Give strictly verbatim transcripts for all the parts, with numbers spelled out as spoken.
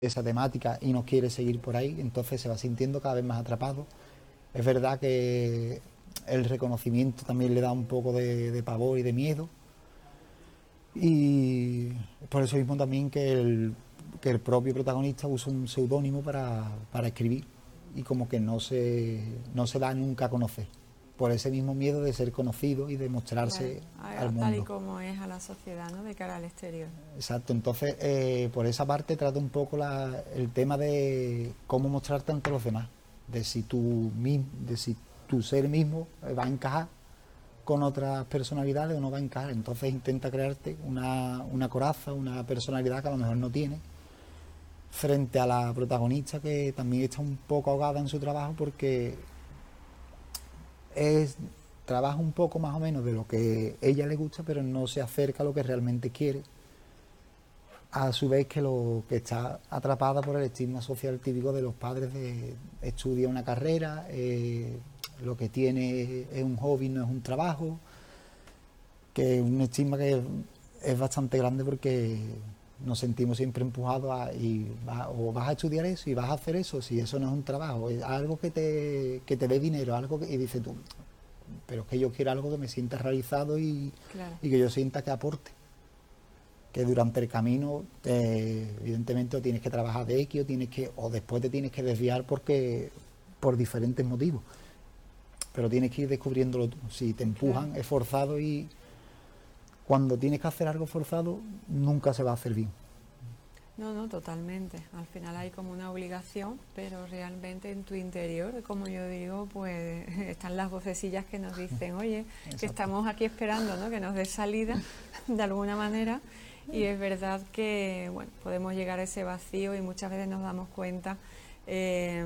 esa temática y no quiere seguir por ahí, entonces se va sintiendo cada vez más atrapado. Es verdad que el reconocimiento también le da un poco de, de pavor y de miedo, y por eso mismo también que el, que el propio protagonista usa un seudónimo para, para escribir, y como que no se, no se da nunca a conocer, por ese mismo miedo de ser conocido y de Claro, mostrarse al a- tal y mundo. como es a la sociedad, ¿no? De cara al exterior. Exacto, entonces eh, por esa parte trata un poco la, el tema de cómo mostrarte ante los demás, de si tú, de si tu ser mismo va a encajar con otras personalidades o no va a encajar. Entonces intenta crearte una, una coraza, una personalidad que a lo mejor no tiene, frente a la protagonista, que también está un poco ahogada en su trabajo porque es trabaja un poco más o menos de lo que ella le gusta, pero no se acerca a lo que realmente quiere, a su vez que lo que está atrapada por el estigma social típico de los padres de estudia una carrera, eh, lo que tiene es un hobby, no es un trabajo, que es un estigma que es bastante grande porque nos sentimos siempre empujados a y va, o vas a estudiar eso y vas a hacer eso, si eso no es un trabajo, es algo que te, que te dé dinero, algo que, y dices tú, pero es que yo quiero algo que me sienta realizado y, Claro. y que yo sienta que aporte, que durante el camino eh, evidentemente o tienes que trabajar de X o tienes que o después te tienes que desviar porque por diferentes motivos, pero tienes que ir descubriéndolo tú. Si te Claro. empujan es forzado, y cuando tienes que hacer algo forzado nunca se va a hacer bien. No, no, totalmente. Al final hay como una obligación, pero realmente en tu interior, como yo digo, pues están las vocecillas que nos dicen, oye, que Exacto. estamos aquí esperando, ¿no? Que nos dé salida de alguna manera. Y es verdad que, bueno, podemos llegar a ese vacío y muchas veces nos damos cuenta eh,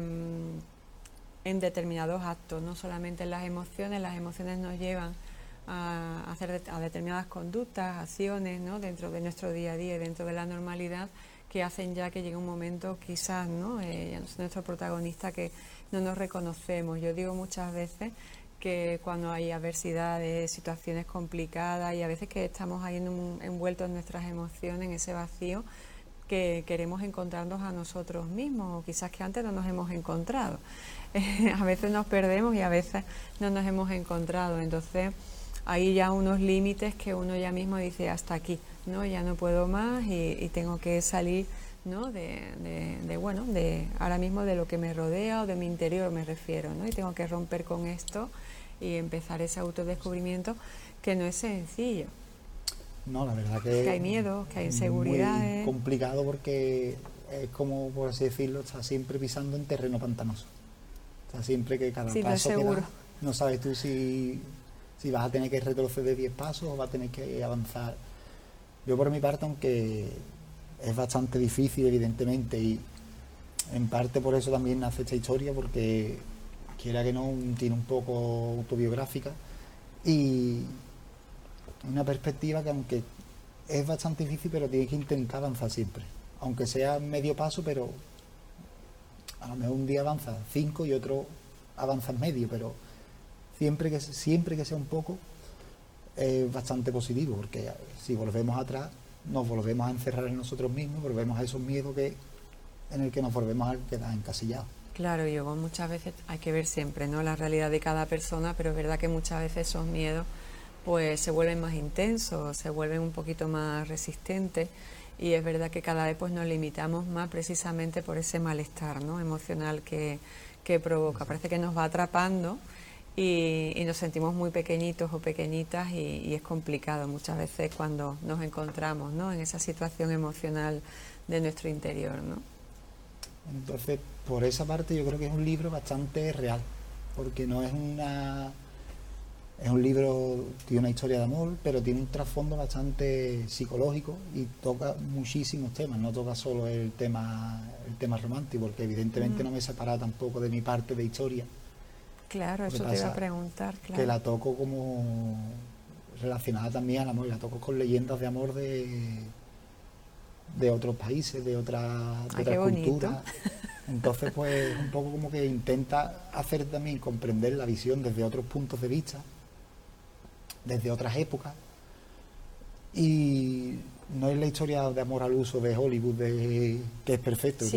en determinados actos, no solamente en las emociones. Las emociones nos llevan a hacer de, a determinadas conductas, acciones, ¿no? Dentro de nuestro día a día y dentro de la normalidad, que hacen ya que llegue un momento, quizás, ¿no? Eh, ya no es nuestro protagonista, que no nos reconocemos. Yo digo muchas veces que cuando hay adversidades, situaciones complicadas y a veces que estamos ahí en un, envueltos en nuestras emociones, en ese vacío, que queremos encontrarnos a nosotros mismos, o quizás que antes no nos hemos encontrado. Eh, a veces nos perdemos y a veces no nos hemos encontrado. Entonces hay ya unos límites que uno ya mismo dice hasta aquí, ¿no? Ya no puedo más y, y tengo que salir, ¿no? De, de, de, bueno, de ahora mismo de lo que me rodea o de mi interior me refiero, ¿no? Y tengo que romper con esto y empezar ese autodescubrimiento, que no es sencillo. No, la verdad Que que hay miedos, que hay es muy inseguridades. complicado porque es como, por así decirlo, está siempre pisando en terreno pantanoso. Está siempre que cada Sí, no es paso que seguro. das, no sabes tú si, si vas a tener que retroceder diez pasos o vas a tener que avanzar. Yo por mi parte, aunque es bastante difícil evidentemente, y en parte por eso también nace esta historia, porque quiera que no, tiene un poco autobiográfica y una perspectiva que, aunque es bastante difícil, pero tienes que intentar avanzar siempre, aunque sea medio paso, pero a lo mejor un día avanzas cinco y otro avanzas medio, pero siempre que siempre que sea un poco es bastante positivo, porque si volvemos atrás nos volvemos a encerrar en nosotros mismos, volvemos a esos miedos que en el que nos volvemos a quedar encasillados. Claro, yo muchas veces hay que ver siempre, ¿no? La realidad de cada persona, pero es verdad que muchas veces esos miedos pues se vuelven más intensos, se vuelven un poquito más resistentes, y es verdad que cada vez pues nos limitamos más precisamente por ese malestar, ¿no? Emocional que, que provoca. Parece que nos va atrapando y, y nos sentimos muy pequeñitos o pequeñitas, y, y es complicado muchas veces cuando nos encontramos, ¿no? En esa situación emocional de nuestro interior, ¿no? Entonces, por esa parte yo creo que es un libro bastante real, porque no es una... Es un libro, tiene una historia de amor, pero tiene un trasfondo bastante psicológico y toca muchísimos temas, no toca solo el tema, el tema romántico, porque evidentemente Mm, no me he separado tampoco de mi parte de historia. claro, Lo que eso te iba a pasa preguntar, que claro. la toco como relacionada también al amor, la toco con leyendas de amor de, de otros países, de, otra, de Ay, qué otras bonito. culturas. Entonces, pues un poco como que intenta hacer también comprender la visión desde otros puntos de vista, desde otras épocas, y no es la historia de amor al uso de Hollywood de, que es perfecto. Sí.